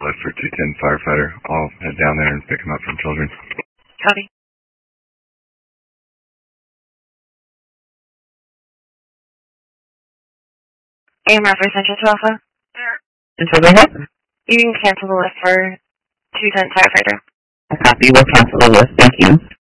Left for 210 firefighter. I'll head down there and pick him up from children. Copy. AMR for Central to Alpha. Central, go ahead. You can cancel the list for 210 firefighter. A copy. We'll cancel the list. Thank you.